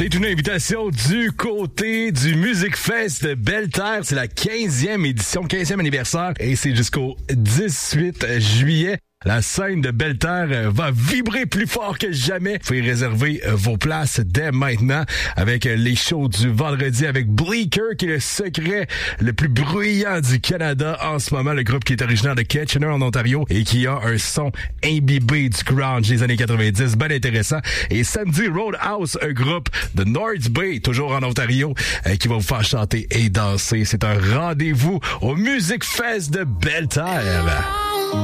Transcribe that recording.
C'est une invitation du côté du Music Fest de Belle-Terre. C'est la 15e édition, 15e anniversaire et c'est jusqu'au 18 juillet. La scène de Belle-Terre va vibrer plus fort que jamais. Vous pouvez réserver vos places dès maintenant avec les shows du vendredi avec Bleecker, qui est le secret le plus bruyant du Canada en ce moment. Le groupe qui est originaire de Kitchener en Ontario et qui a un son imbibé du grunge des années 90. Ben intéressant. Et samedi, Roadhouse, un groupe de North Bay, toujours en Ontario, qui va vous faire chanter et danser. C'est un rendez-vous au Music Fest de Belle-Terre.